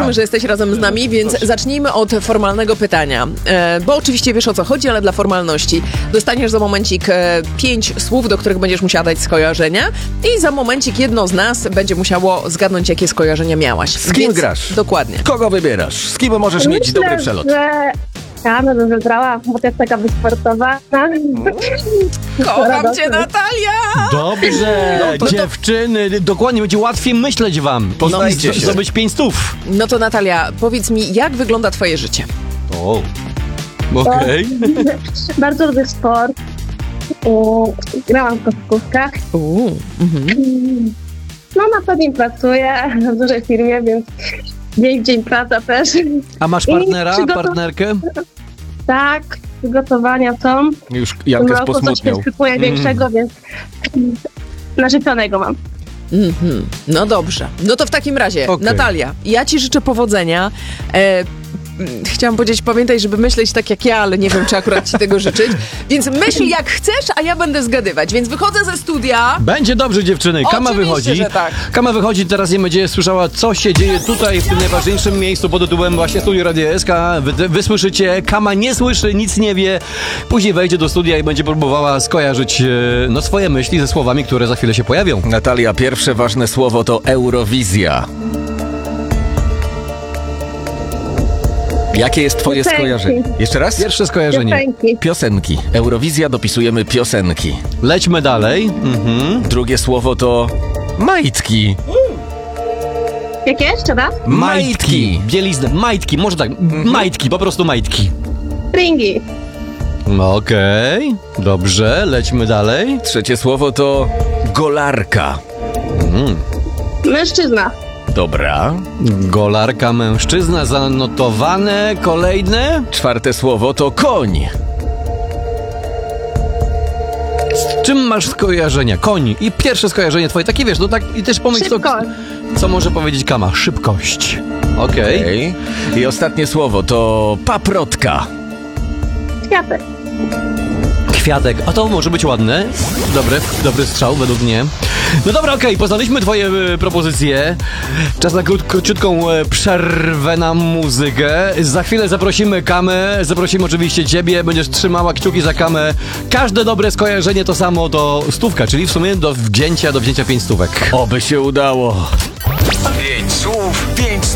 cieszymy, że jesteś razem z nami, więc zacznijmy od formalnego pytania. Bo oczywiście wiesz, o co chodzi, ale dla formalności. Dostaniesz za momencik 5 słów, do których będziesz musiała dać skojarzenia i za momencik jedno z nas będzie musiało zgadnąć, jakie skojarzenia miałaś. Z kim grasz? Dokładnie. Kogo wybierasz? Z kim możesz mieć dobry przelot? Że Kamę bym wybrała, bo to jest taka wysportowana. Kocham cię, Natalia! Dobrze, dziewczyny, dokładnie, będzie łatwiej myśleć wam. Poznajcie się. Zdobyć 5 stów. No to Natalia, powiedz mi, jak wygląda twoje życie? O, okej. Bardzo lubię sport. Grałam w koszykówkę. No na co dzień pracuję w dużej firmie, więc dzień w dzień praca też. A masz partnera, partnerkę? Tak, przygotowania są. Już W tym Jankę roku coś posmutniał. się szykuje większego, więc narzeczonego mam. No dobrze. No to w takim razie, Okej. Natalia, ja ci życzę powodzenia. Chciałam powiedzieć, pamiętaj, żeby myśleć tak jak ja, ale nie wiem, czy akurat ci tego życzyć. Więc myśl jak chcesz, a ja będę zgadywać. Więc wychodzę ze studia. Będzie dobrze, dziewczyny. Kama Oczywiście, wychodzi. że tak. Kama wychodzi, teraz nie będzie słyszała, co się dzieje tutaj, w tym najważniejszym miejscu pod tytułem właśnie Studio Radio SK. Wy słyszycie, Kama nie słyszy, nic nie wie. Później wejdzie do studia i będzie próbowała skojarzyć swoje myśli ze słowami, które za chwilę się pojawią. Natalia, pierwsze ważne słowo to Eurowizja. Jakie jest twoje Piosenki. skojarzenie? Jeszcze raz? Pierwsze skojarzenie. Piosenki. Piosenki. Eurowizja, dopisujemy piosenki. Lećmy dalej. Drugie słowo to majtki. Jakie jeszcze raz? Majtki. Bielizny. Majtki. Może tak. Majtki. Po prostu majtki. Stringi. Okej. Dobrze. Lećmy dalej. Trzecie słowo to golarka. Mężczyzna. Dobra. Golarka, mężczyzna, zanotowane. Kolejne. Czwarte słowo to koń. Z czym masz skojarzenia? Koń. I pierwsze skojarzenie twoje, takie wiesz, no tak i też pomyśl, Szybkość. co może powiedzieć Kama. Szybkość. Okej. Okej. I ostatnie słowo to paprotka. Kwiatek. Kwiatek. A to może być ładne. Dobry strzał według mnie. No dobra, okej, poznaliśmy twoje propozycje. Czas na króciutką przerwę na muzykę. Za chwilę zaprosimy Kamę, zaprosimy oczywiście ciebie, będziesz trzymała kciuki za Kamę. Każde dobre skojarzenie to samo to stówka, czyli w sumie do wzięcia 5 stówek. Oby się udało. 5 słów, 5